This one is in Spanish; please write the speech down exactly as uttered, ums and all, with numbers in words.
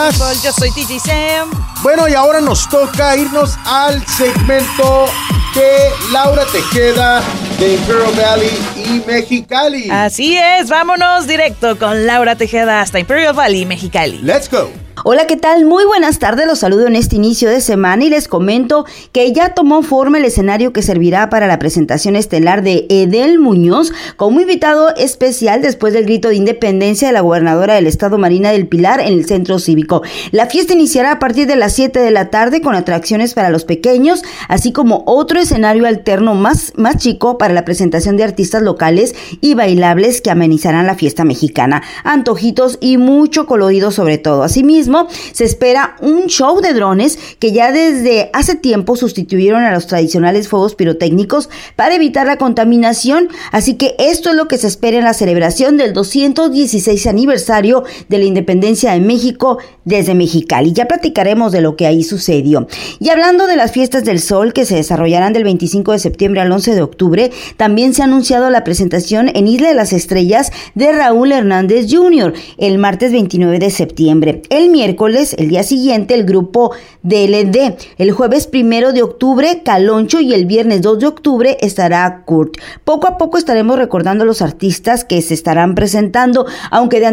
Más. Yo soy D J Sam. Bueno, y ahora nos toca irnos al segmento de Laura Tejeda de Imperial Valley y Mexicali. Así es, vámonos directo con Laura Tejeda hasta Imperial Valley, Mexicali. Let's go. Hola, ¿qué tal? Muy buenas tardes, los saludo en este inicio de semana y les comento que ya tomó forma el escenario que servirá para la presentación estelar de Edel Muñoz como invitado especial después del grito de independencia de la gobernadora del estado Marina del Pilar en el centro cívico. La fiesta iniciará a partir de las siete de la tarde con atracciones para los pequeños, así como otro escenario alterno más, más chico para la presentación de artistas locales y bailables que amenizarán la fiesta mexicana, antojitos y mucho colorido sobre todo. Asimismo, se espera un show de drones que ya desde hace tiempo sustituyeron a los tradicionales fuegos pirotécnicos para evitar la contaminación, así que esto es lo que se espera en la celebración del doscientos dieciséis aniversario de la independencia de México desde Mexicali. Ya platicaremos de lo que ahí sucedió. Y hablando de las fiestas del sol que se desarrollarán del veinticinco de septiembre al once de octubre, también se ha anunciado la presentación en Isla de las Estrellas de Raúl Hernández junior el martes veintinueve de septiembre. El miércoles, el día siguiente, el grupo D L D. El jueves primero de octubre, Caloncho, y el viernes dos de octubre estará Kurt. Poco a poco estaremos recordando a los artistas que se estarán presentando, aunque de